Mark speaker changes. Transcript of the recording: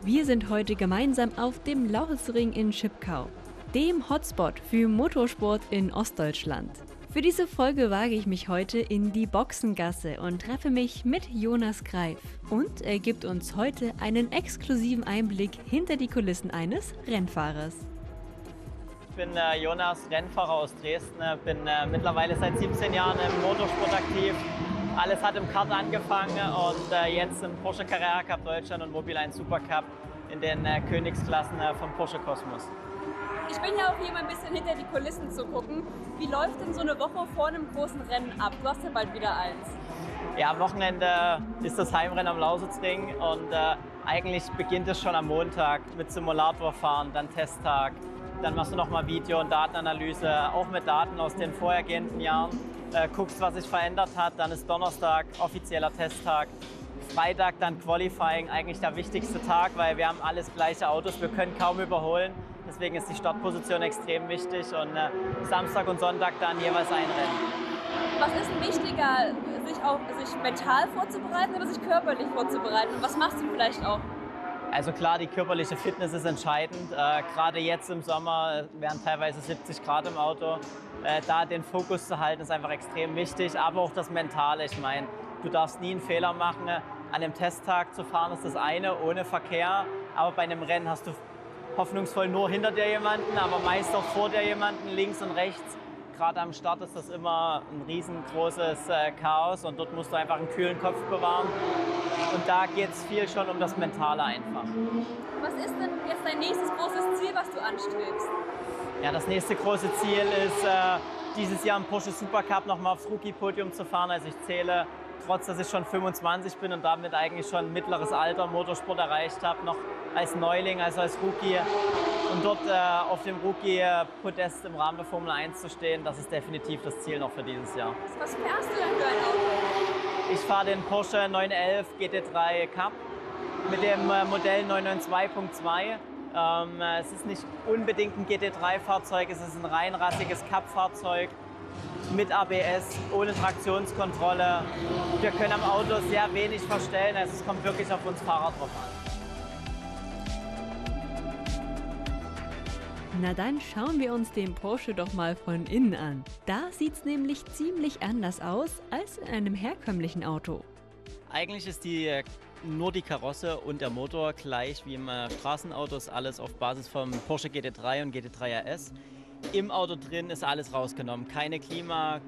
Speaker 1: Wir sind heute gemeinsam auf dem Lauchsring in Schipkau, dem Hotspot für Motorsport in Ostdeutschland. Für diese Folge wage ich mich heute in die Boxengasse und treffe mich mit Jonas Greif. Und er gibt uns heute einen exklusiven Einblick hinter die Kulissen eines Rennfahrers.
Speaker 2: Ich bin Jonas, Rennfahrer aus Dresden, bin mittlerweile seit 17 Jahren im Motorsport aktiv. Alles hat im Kart angefangen und jetzt im Porsche Carrera Cup Deutschland und Mobil 1 Super Cup in den Königsklassen vom Porsche Cosmos.
Speaker 3: Ich bin ja auch hier mal ein bisschen hinter die Kulissen zu gucken. Wie läuft denn so eine Woche vor einem großen Rennen ab? Du hast ja bald wieder eins.
Speaker 2: Ja, am Wochenende ist das Heimrennen am Lausitzring und eigentlich beginnt es schon am Montag mit Simulatorfahren, dann Testtag. Dann machst du nochmal Video- und Datenanalyse, auch mit Daten aus den vorhergehenden Jahren. Guckst, was sich verändert hat. Dann ist Donnerstag offizieller Testtag. Freitag dann Qualifying, eigentlich der wichtigste Tag, weil wir haben alles gleiche Autos, wir können kaum überholen. Deswegen ist die Startposition extrem wichtig und Samstag und Sonntag dann jeweils ein Rennen.
Speaker 3: Was ist denn wichtiger, sich mental vorzubereiten oder sich körperlich vorzubereiten? Und was machst du vielleicht auch?
Speaker 2: Also klar, die körperliche Fitness ist entscheidend. Gerade jetzt im Sommer wären teilweise 70 Grad im Auto. Da den Fokus zu halten, ist einfach extrem wichtig. Aber auch das Mentale. Ich meine, du darfst nie einen Fehler machen. An einem Testtag zu fahren ist das eine, ohne Verkehr. Aber bei einem Rennen hast du hoffnungsvoll nur hinter dir jemanden, aber meist auch vor dir jemanden, links und rechts. Gerade am Start ist das immer ein riesengroßes Chaos und dort musst du einfach einen kühlen Kopf bewahren. Und da geht es viel schon um das Mentale einfach.
Speaker 3: Was ist denn jetzt dein nächstes großes Ziel, was du anstrebst?
Speaker 2: Ja, das nächste große Ziel ist, dieses Jahr im Porsche Super Cup nochmal aufs Rookie-Podium zu fahren. Also ich zähle, trotz dass ich schon 25 bin und damit eigentlich schon mittleres Alter im Motorsport erreicht habe, noch als Neuling, also als Rookie. Und dort auf dem Rookie-Podest im Rahmen der Formel 1 zu stehen, das ist definitiv das Ziel noch für dieses Jahr.
Speaker 3: Was fährst du denn für ein Auto?
Speaker 2: Ich fahre den Porsche 911 GT3 Cup mit dem Modell 992.2. Es ist nicht unbedingt ein GT3-Fahrzeug, es ist ein rein rassiges Cup-Fahrzeug mit ABS, ohne Traktionskontrolle. Wir können am Auto sehr wenig verstellen, also es kommt wirklich auf uns Fahrer drauf an.
Speaker 1: Na dann schauen wir uns den Porsche doch mal von innen an. Da sieht's nämlich ziemlich anders aus als in einem herkömmlichen Auto.
Speaker 2: Eigentlich ist nur die Karosse und der Motor gleich wie im Straßenauto, ist alles auf Basis vom Porsche GT3 und GT3 RS. Im Auto drin ist alles rausgenommen, keine Klima,